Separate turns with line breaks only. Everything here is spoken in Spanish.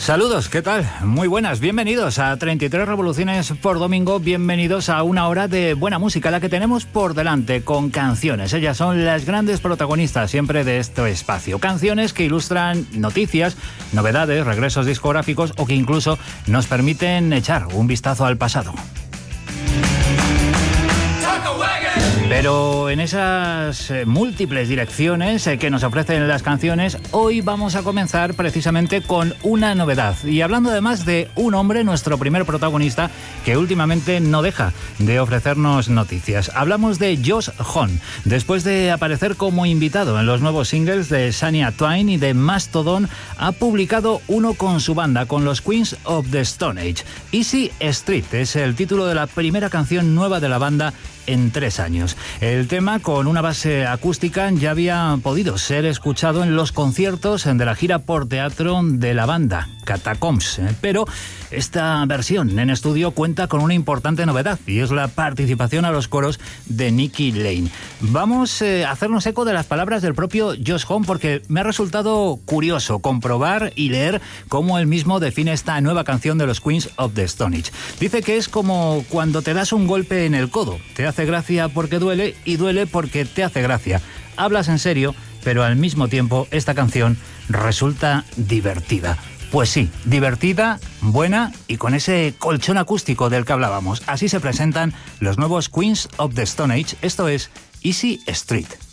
Saludos, ¿qué tal? Muy buenas, bienvenidos a 33 Revoluciones por Domingo, bienvenidos a una hora de buena música, la que tenemos por delante con canciones. Ellas son las grandes protagonistas siempre de este espacio. Canciones que ilustran noticias, novedades, regresos discográficos o que incluso nos permiten echar un vistazo al pasado. Pero en esas múltiples direcciones que nos ofrecen las canciones, hoy vamos a comenzar precisamente con una novedad. Y hablando además de un hombre, nuestro primer protagonista, que últimamente no deja de ofrecernos noticias. Hablamos de Josh Homme. Después de aparecer como invitado en los nuevos singles de Shania Twain y de Mastodon, ha publicado uno con su banda, con los Queens of the Stone Age. Easy Street es el título de la primera canción nueva de la banda en 3 años. El tema, con una base acústica, ya había podido ser escuchado en los conciertos de la gira por teatro de la banda, Catacombs, pero esta versión en estudio cuenta con una importante novedad y es la participación a los coros de Nikki Lane. Vamos a hacernos eco de las palabras del propio Josh Homme porque me ha resultado curioso comprobar y leer cómo él mismo define esta nueva canción de los Queens of the Stone Age. Dice que es como cuando te das un golpe en el codo, te hace gracia porque duele y duele porque te hace gracia. Hablas en serio, pero al mismo tiempo esta canción resulta divertida. Pues sí, divertida, buena y con ese colchón acústico del que hablábamos. Así se presentan los nuevos Queens of the Stone Age. Esto es Easy Street.